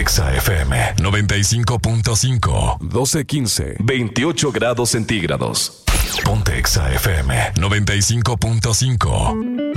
Exa FM 95.5. 12:15. 28 grados centígrados. Ponte Exa FM 95.5.